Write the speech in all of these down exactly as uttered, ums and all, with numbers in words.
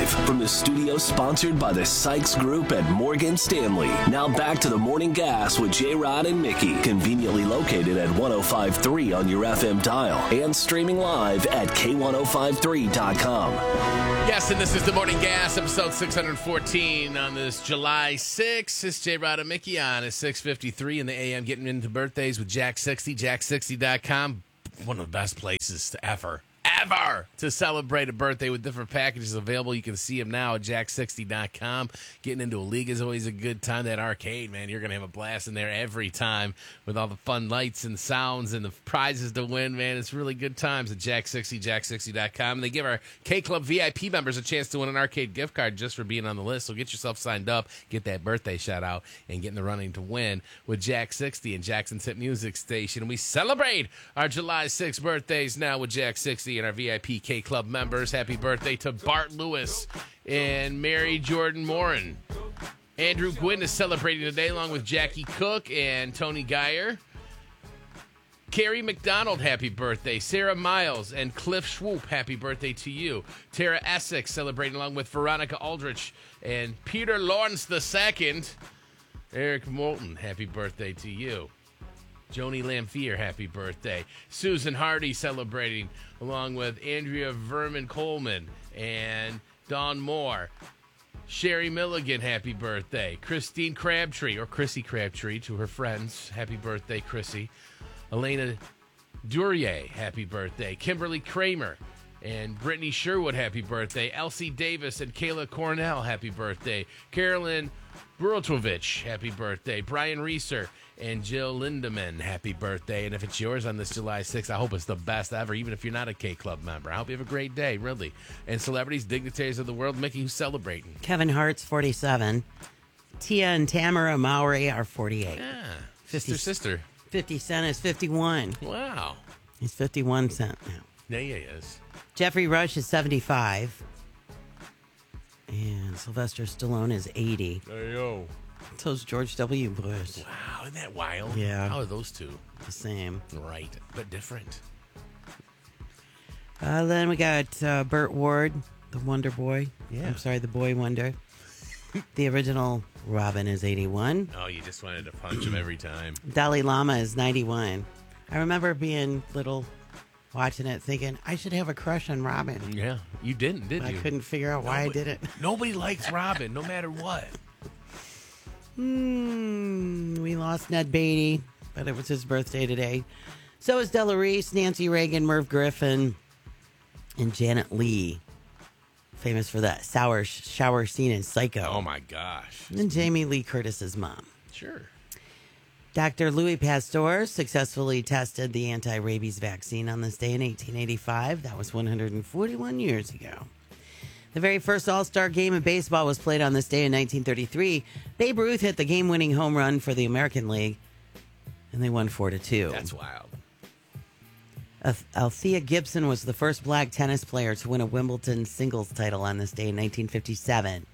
Live from the studio sponsored by the Sykes Group at Morgan Stanley. Now back to the Morning Gas with J-Rod and Mickey, conveniently located at one oh five point three on your F M dial and streaming live at K ten fifty-three dot com. Yes, and this is the Morning Gas, episode six hundred fourteen on this July sixth. It's J-Rod and Mickey on at six fifty-three in the A M, getting into birthdays with Jack sixty, jack sixty dot com. One of the best places to ever, ever to celebrate a birthday with different packages available. You can see them now at jack sixty dot com. Getting into a league is always a good time. That arcade, man, you're going to have a blast in there every time with all the fun lights and sounds and the prizes to win, man. It's really good times at jack sixty, jack sixty dot com. And they give our K-Club V I P members a chance to win an arcade gift card just for being on the list. So get yourself signed up, get that birthday shout out, and get in the running to win with Jack sixty and Jackson's Hit Music Station. And we celebrate our July sixth birthdays now with Jack sixty and our V I P K-Club members. Happy birthday to Bart Lewis and Mary Jordan Morin. Andrew Gwynn is celebrating today along with Jackie Cook and Tony Geyer. Carrie McDonald, happy birthday. Sarah Miles and Cliff Schwoop, happy birthday to you. Tara Essex celebrating along with Veronica Aldrich and Peter Lawrence the Second. Eric Moulton, happy birthday to you. Joni Lamphere, happy birthday. Susan Hardy celebrating along with Andrea Verman Coleman and Dawn Moore. Sherry Milligan, happy birthday. Christine Crabtree, or Chrissy Crabtree to her friends, happy birthday, Chrissy. Elena Duryea, happy birthday. Kimberly Kramer and Brittany Sherwood, happy birthday. Elsie Davis and Kayla Cornell, happy birthday. Carolyn Burotrovich, happy birthday. Brian Reeser and Jill Lindemann, happy birthday. And if it's yours on this July sixth, I hope it's the best ever, even if you're not a K-Club member. I hope you have a great day, really. And celebrities, dignitaries of the world, Mickey, who's celebrating? Kevin Hart's forty-seven. Tia and Tamara Mowry are forty-eight. Yeah, fifty, sister, sister. fifty Cent is fifty-one. Wow. He's fifty-one Cent now. There he is. Jeffrey Rush is seventy-five. And Sylvester Stallone is eighty. There you go. So's George W. Bush. Wow, isn't that wild? Yeah. How are those two? The same. Right, but different. Uh, then we got uh, Burt Ward, the Wonder Boy. Yeah. I'm sorry, the Boy Wonder. The original Robin is eighty-one. Oh, you just wanted to punch him every time. Dalai Lama is ninety-one. I remember being little, watching it, thinking, I should have a crush on Robin. Yeah, you didn't, did I you? couldn't figure out why Nobody- I did it. Nobody likes Robin, no matter what. Hmm, we lost Ned Beatty, but it was his birthday today. So is Della Reese, Nancy Reagan, Merv Griffin, and Janet Leigh, famous for that sour shower scene in Psycho. Oh, my gosh. And Jamie Lee Curtis's mom. Sure. Doctor Louis Pasteur successfully tested the anti-rabies vaccine on this day in eighteen eighty-five. That was one hundred forty-one years ago. The very first All-Star game of baseball was played on this day in nineteen thirty-three. Babe Ruth hit the game-winning home run for the American League, and they won four to two. That's wild. Althea Gibson was the first black tennis player to win a Wimbledon singles title on this day in nineteen fifty-seven.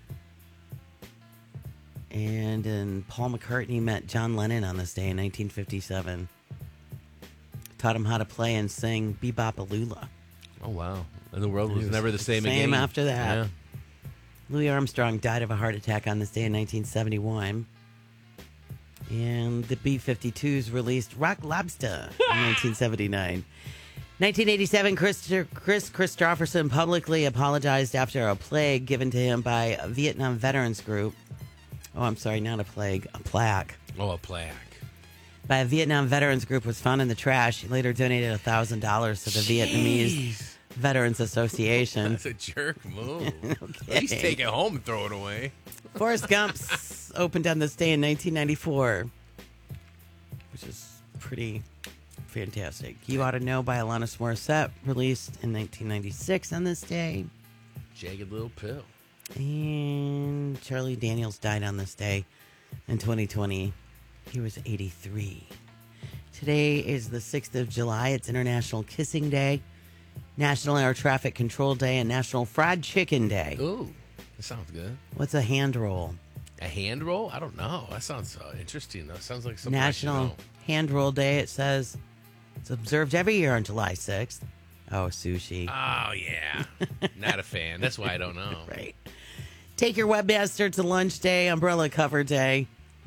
And and Paul McCartney met John Lennon on this day in nineteen fifty-seven. Taught him how to play and sing Bebop-A-Lula. Oh, wow. And the world was, was never the same, same again. after that. Yeah. Louis Armstrong died of a heart attack on this day in nineteen seventy-one. And the B fifty-twos released Rock Lobster in nineteen seventy-nine. nineteen eighty-seven, Chris, Chris Christopherson publicly apologized after a plague given to him by a Vietnam Veterans Group. Oh, I'm sorry, not a plague, a plaque. Oh, a plaque. By a Vietnam Veterans Group was found in the trash. He later donated one thousand dollars to the Jeez. Vietnamese Veterans Association. That's a jerk move. Okay. At least take it home and throw it away. Forrest Gump's opened on this day in nineteen ninety-four, which is pretty fantastic. You Ought to Know by Alanis Morissette, released in nineteen ninety-six on this day. Jagged Little Pill. And Charlie Daniels died on this day in twenty twenty. He was eighty-three. Today is the sixth of July. It's International Kissing Day, National Air Traffic Control Day, and National Fried Chicken Day. Ooh, that sounds good. What's a hand roll? A hand roll? I don't know. That sounds uh, interesting, though. Sounds like something I should National know. Hand Roll Day. It says it's observed every year on July sixth. Oh, sushi. Oh, yeah. Not a fan. That's why I don't know. Right. Take your webmaster to lunch day, umbrella cover day,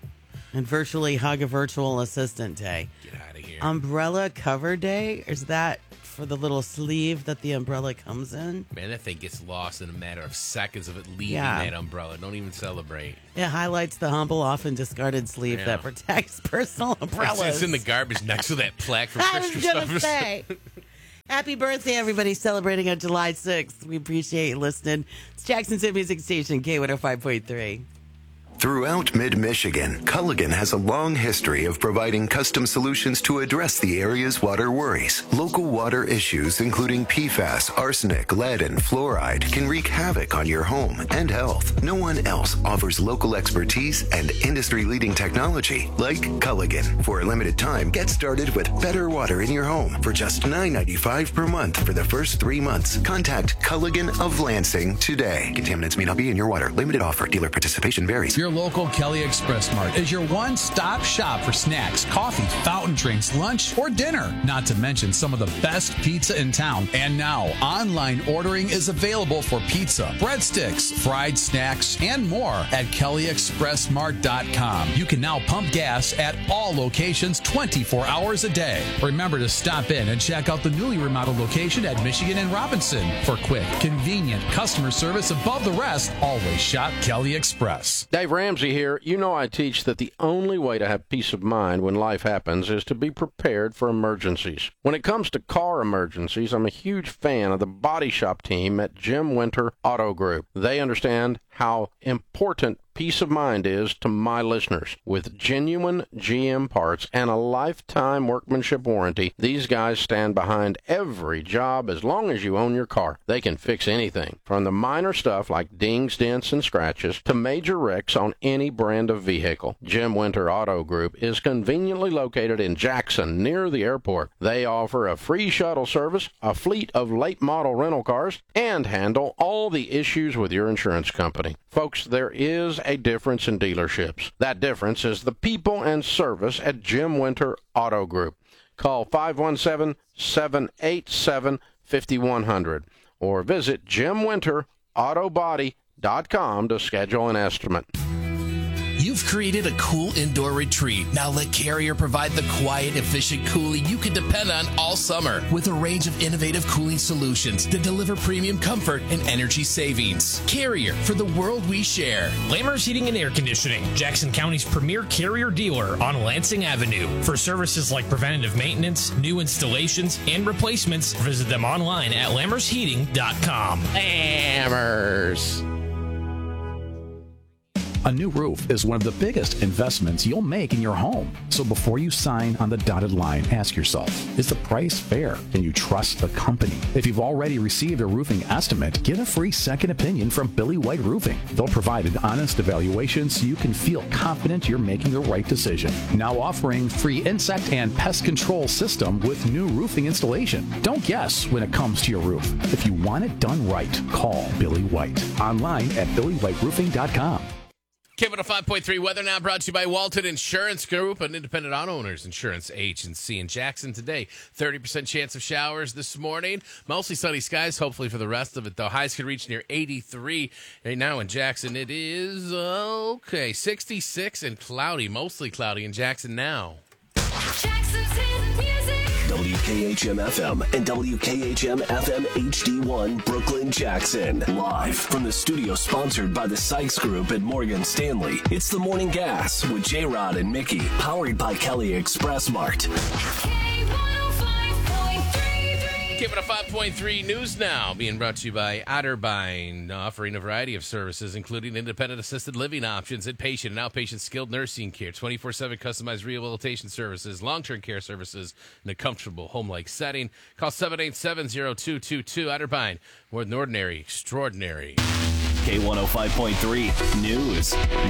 and virtually hug a virtual assistant day. Get out of here. Umbrella cover day? Is that for the little sleeve that the umbrella comes in? Man, that thing gets lost in a matter of seconds of it leaving Yeah. that umbrella. Don't even celebrate. It highlights the humble, often discarded sleeve Yeah. that protects personal umbrellas. It's, it's in the garbage next to that plaque for I was Christmas going to say. Happy birthday, everybody celebrating on July sixth. We appreciate you listening. It's Jackson's Hit Music Station, K one oh five point three. Throughout mid-Michigan, Culligan has a long history of providing custom solutions to address the area's water worries. Local water issues, including P FAS, arsenic, lead, and fluoride, can wreak havoc on your home and health. No one else offers local expertise and industry-leading technology like Culligan. For a limited time, get started with better water in your home for just nine dollars and ninety-five cents per month for the first three months. Contact Culligan of Lansing today. Contaminants may not be in your water. Limited offer. Dealer participation varies. Your local Kelly Express Mart is your one-stop shop for snacks, coffee, fountain drinks, lunch, or dinner. Not to mention some of the best pizza in town. And now, online ordering is available for pizza, breadsticks, fried snacks, and more at kelly express mart dot com. You can now pump gas at all locations twenty-four hours a day. Remember to stop in and check out the newly remodeled location at Michigan and Robinson. For quick, convenient customer service above the rest, always shop Kelly Express. Dave Ramsey here. You know I teach that the only way to have peace of mind when life happens is to be prepared for emergencies. When it comes to car emergencies, I'm a huge fan of the body shop team at Jim Winter Auto Group. They understand how important peace of mind is to my listeners. With genuine G M parts and a lifetime workmanship warranty, these guys stand behind every job as long as you own your car. They can fix anything, from the minor stuff like dings, dents, and scratches to major wrecks on any brand of vehicle. Jim Winter Auto Group is conveniently located in Jackson, near the airport. They offer a free shuttle service, a fleet of late model rental cars, and handle all the issues with your insurance company. Folks, there is a difference in dealerships. That difference is the people and service at Jim Winter Auto Group. Call five one seven, seven eight seven, five one zero zero or visit jim winter auto body dot com to schedule an estimate. You've created a cool indoor retreat. Now let Carrier provide the quiet, efficient cooling you can depend on all summer with a range of innovative cooling solutions that deliver premium comfort and energy savings. Carrier, for the world we share. Lammers Heating and Air Conditioning, Jackson County's premier Carrier dealer on Lansing Avenue. For services like preventative maintenance, new installations, and replacements, visit them online at lammers heating dot com. Lammers. A new roof is one of the biggest investments you'll make in your home. So before you sign on the dotted line, ask yourself, is the price fair? Can you trust the company? If you've already received a roofing estimate, get a free second opinion from Billy White Roofing. They'll provide an honest evaluation so you can feel confident you're making the right decision. Now offering free insect and pest control system with new roofing installation. Don't guess when it comes to your roof. If you want it done right, call Billy White. Online at billy white roofing dot com. K one oh five point three weather now brought to you by Walton Insurance Group, an independent auto owners insurance agency in Jackson today. thirty percent chance of showers this morning. Mostly sunny skies, hopefully for the rest of it, though. Highs could reach near eighty-three. Right now in Jackson, it is, okay, sixty-six and cloudy, mostly cloudy in Jackson now. Jackson's Hit Music. W K H M F M and W K H M F M H D one Brooklyn, Jackson. Live from the studio sponsored by the Sykes Group at Morgan Stanley. It's the Morning Gas with J-Rod and Mickey, powered by Kelly Express Mart. K one oh five point three News Now, being brought to you by Otterbein, offering a variety of services, including independent assisted living options, inpatient and outpatient skilled nursing care, twenty-four seven customized rehabilitation services, long-term care services in a comfortable home-like setting. Call seven eight seven, zero two two two. Otterbein, more than ordinary, extraordinary. K one oh five point three News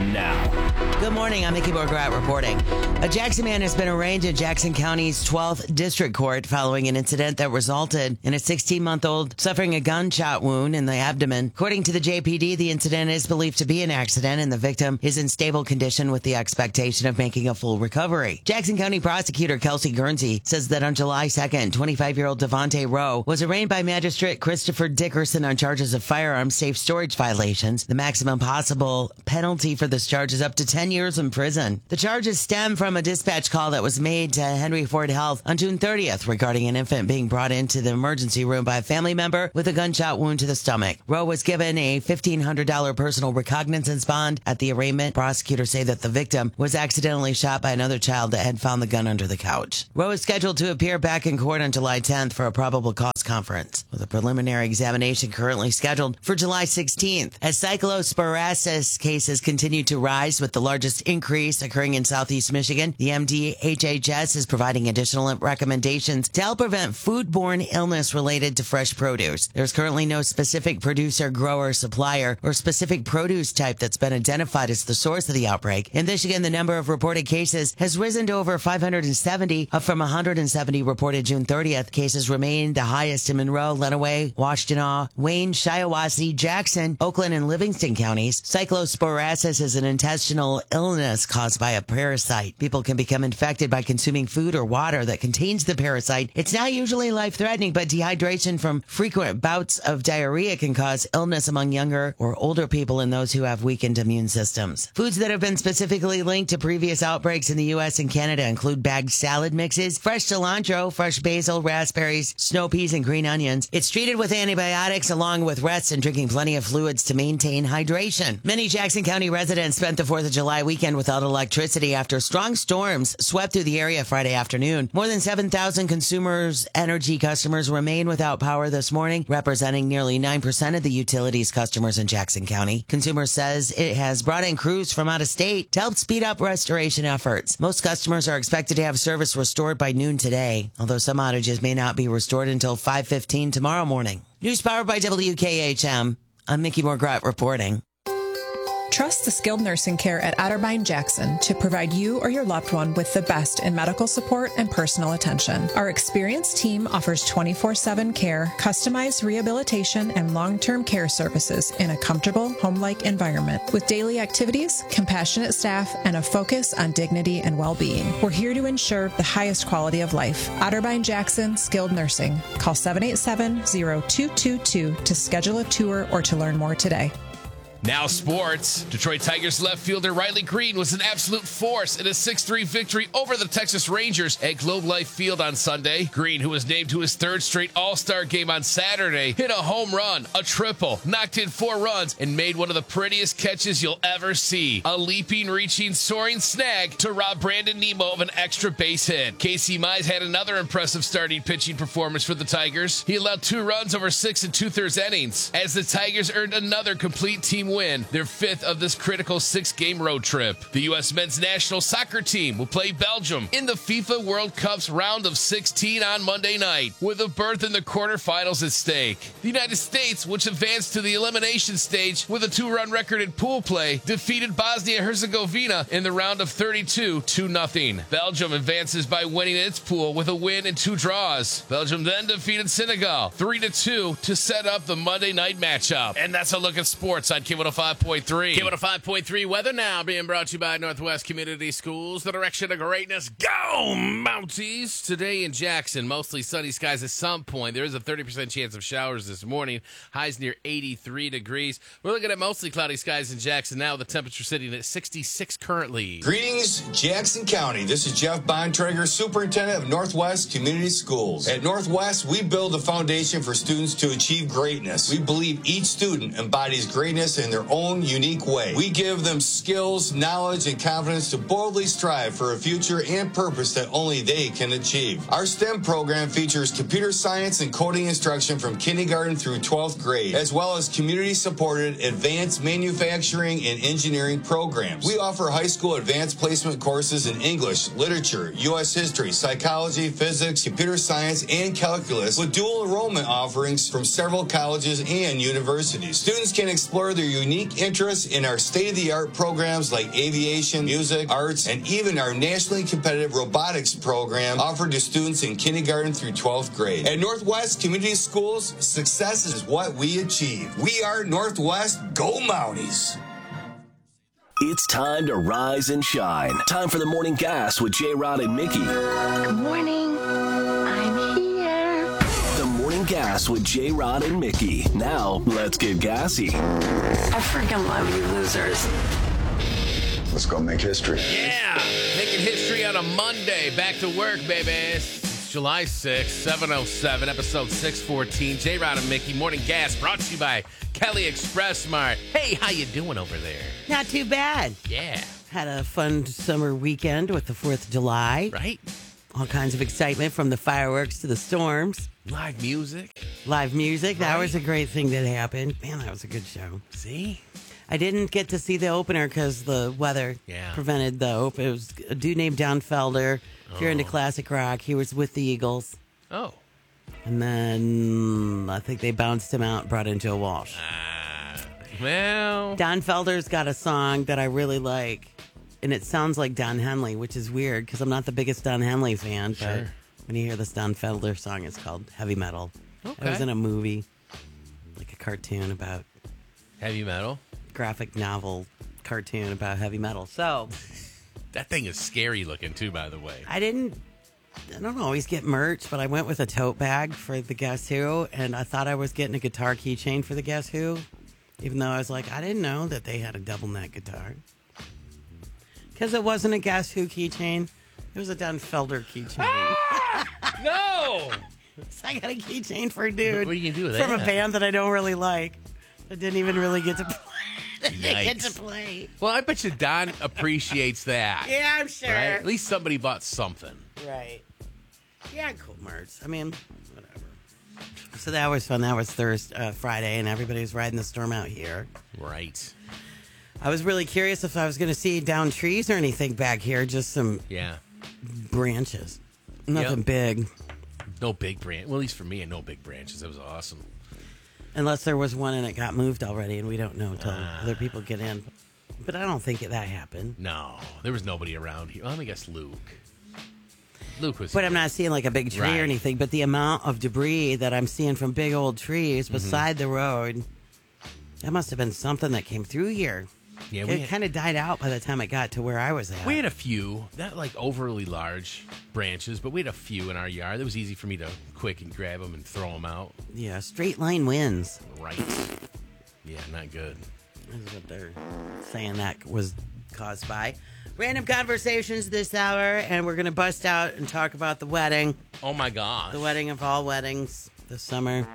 now. Good morning. I'm Mickey Borgrat reporting. A Jackson man has been arraigned in Jackson County's twelfth District Court following an incident that resulted in a sixteen-month-old suffering a gunshot wound in the abdomen. According to the J P D, the incident is believed to be an accident, and the victim is in stable condition with the expectation of making a full recovery. Jackson County prosecutor Kelsey Guernsey says that on July second, twenty-five-year-old Devontae Rowe was arraigned by Magistrate Christopher Dickerson on charges of firearm safe storage violations. The maximum possible penalty for this charge is up to ten years in prison. The charges stem from a dispatch call that was made to Henry Ford Health on June thirtieth regarding an infant being brought into the emergency room by a family member with a gunshot wound to the stomach. Rowe was given a fifteen hundred dollars personal recognizance bond at the arraignment. Prosecutors say that the victim was accidentally shot by another child that had found the gun under the couch. Rowe is scheduled to appear back in court on July tenth for a probable cause conference, with a preliminary examination currently scheduled for July sixteenth. As cyclosporiasis cases continue to rise, with the largest increase occurring in southeast Michigan, the M D H H S is providing additional recommendations to help prevent foodborne illness related to fresh produce. There's currently no specific producer, grower, supplier, or specific produce type that's been identified as the source of the outbreak. In Michigan, the number of reported cases has risen to over five hundred seventy, up from one hundred seventy reported June thirtieth. Cases remain the highest in Monroe, Lenawee, Washtenaw, Wayne, Shiawassee, Jackson, Oakland, and Livingston counties. Cyclosporiasis is an intestinal illness caused by a parasite. People can become infected by consuming food or water that contains the parasite. It's not usually life-threatening, but dehydration from frequent bouts of diarrhea can cause illness among younger or older people and those who have weakened immune systems. Foods that have been specifically linked to previous outbreaks in the U S and Canada include bagged salad mixes, fresh cilantro, fresh basil, raspberries, snow peas, and green onions. It's treated with antibiotics along with rest and drinking plenty of fluids to maintain hydration. Many Jackson County residents spent the fourth of July weekend without electricity after strong storms swept through the area Friday afternoon. More than seven thousand consumers' energy customers remain without power this morning, representing nearly nine percent of the utilities customers in Jackson County. Consumers says it has brought in crews from out of state to help speed up restoration efforts. Most customers are expected to have service restored by noon today, although some outages may not be restored until five fifteen tomorrow morning. News powered by W K H M. I'm Mickey Morgrat reporting. Trust the skilled nursing care at Otterbein Jackson to provide you or your loved one with the best in medical support and personal attention. Our experienced team offers twenty-four seven care, customized rehabilitation, and long-term care services in a comfortable, home-like environment with daily activities, compassionate staff, and a focus on dignity and well-being. We're here to ensure the highest quality of life. Otterbein Jackson Skilled Nursing. Call seven eight seven, zero two two two to schedule a tour or to learn more today. Now sports. Detroit Tigers left fielder Riley Green was an absolute force in a six three victory over the Texas Rangers at Globe Life Field on Sunday. Green, who was named to his third straight All-Star game on Saturday, hit a home run, a triple, knocked in four runs, and made one of the prettiest catches you'll ever see. A leaping, reaching, soaring snag to rob Brandon Nemo of an extra base hit. Casey Mize had another impressive starting pitching performance for the Tigers. He allowed two runs over six and two-thirds innings as the Tigers earned another complete team win, their fifth of this critical six-game road trip. The U S men's national soccer team will play Belgium in the FIFA World Cup's round of sixteen on Monday night, with a berth in the quarterfinals at stake. The United States, which advanced to the elimination stage with a two-run record in pool play, defeated Bosnia-Herzegovina in the round of thirty-two, two nothing. Belgium advances by winning its pool with a win and two draws. Belgium then defeated Senegal three to two to set up the Monday night matchup. And that's a look at sports on K one oh five point three. K one oh five point three weather now being brought to you by Northwest Community Schools. The direction of greatness. Go Mounties! Today in Jackson, mostly sunny skies at some point. There is a thirty percent chance of showers this morning. Highs near eighty-three degrees. We're looking at mostly cloudy skies in Jackson now. The temperature sitting at sixty-six currently. Greetings, Jackson County. This is Jeff Bontrager, Superintendent of Northwest Community Schools. At Northwest, we build a foundation for students to achieve greatness. We believe each student embodies greatness in their own unique way. We give them skills, knowledge, and confidence to boldly strive for a future and purpose that only they can achieve. Our STEM program features computer science and coding instruction from kindergarten through twelfth grade, as well as community-supported advanced manufacturing and engineering programs. We offer high school advanced placement courses in English, literature, U S history, psychology, physics, computer science, and calculus, with dual enrollment offerings from several colleges and universities. Students can explore their unique interest in our state-of-the-art programs like aviation, music, arts, and even our nationally competitive robotics program offered to students in kindergarten through twelfth grade. At Northwest Community Schools, success is what we achieve. We are Northwest. Go Mounties! It's time to rise and shine. Time for the Morning Gas with J-Rod and Mickey. Good morning. I'm here. The Morning Gas with J-Rod and Mickey. Now, let's get gassy. I freaking love you losers. Let's go make history. Yeah, making history on a Monday. Back to work, baby. It's July sixth, seven oh seven, episode six fourteen. J-Rod and Mickey, Morning Gas, brought to you by Kelly Express Mart. Hey, how you doing over there? Not too bad. Yeah. Had a fun summer weekend with the fourth of July. Right? All kinds of excitement from the fireworks to the storms. Live music. Live music. That Right. was a great thing that happened. Man, that was a good show. See? I didn't get to see the opener because the weather Yeah. prevented the open. It was a dude named Don Felder. If you're into classic rock, he was with the Eagles. Oh. And then I think they bounced him out and brought into a Walsh. Uh, well. Don Felder's got a song that I really like, and it sounds like Don Henley, which is weird because I'm not the biggest Don Henley fan. But Sure. when you hear this Don Felder song, it's called Heavy Metal. Okay. It was in a movie, like a cartoon about Heavy metal. graphic novel cartoon about heavy metal. So That thing is scary looking, too, by the way. I didn't, I don't always get merch, but I went with a tote bag for the Guess Who, and I thought I was getting a guitar keychain for the Guess Who, even though I was like, I didn't know that they had a double neck guitar. Because it wasn't a Guess Who keychain, it was a Don Felder keychain. No! So I got a keychain for a dude. What are you gonna do with from that? a band that I don't really like. That didn't even really get to play. Didn't get Yikes. to play. Well, I bet you Don appreciates that. Yeah, I'm sure. Right? At least somebody bought something. Right. Yeah, cool merch. I mean, whatever. So that was fun. That was Thursday, uh, Friday, and everybody was riding the storm out here. Right. I was really curious if I was going to see down trees or anything back here. Just some Yeah. branches. Nothing Yep. big. No big branch. Well, at least for me, no big branches. It was awesome. Unless there was one and it got moved already, and we don't know until Ah. other people get in. But I don't think that happened. No, there was nobody around here. Well, let me guess Luke. Luke was But here. I'm not seeing like a big tree Right. or anything. But the amount of debris that I'm seeing from big old trees beside the road, that must have been something that came through here. Yeah, we It had, kind of died out by the time it got to where I was at. we had a few, not like overly large branches, but we had a few in our yard. It was easy for me to quick and grab them and throw them out. Yeah, straight line winds. Right. Yeah, not good. That's what they're saying that was caused by. Random conversations this hour, and we're going to bust out and talk about the wedding. Oh, my gosh. The wedding of all weddings this summer.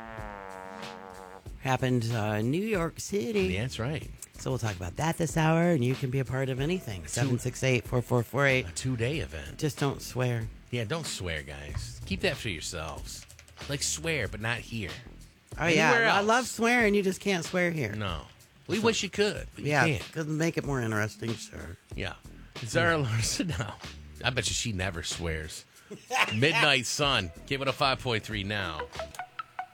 Happened uh, in New York City. Yeah, that's right. So we'll talk about that this hour, and you can be a part of anything. seven six eight, four four four eight. A two-day event. Just don't swear. Yeah, don't swear, guys. Keep that for yourselves. Like, swear, but not here. Oh, yeah. Anywhere I else. love swearing. You just can't swear here. No. We wish you could, but you Yeah, can't. because make it more interesting, sure. Yeah. Zara Larson, no. I bet you she never swears. Midnight Sun. Give it a five point three now.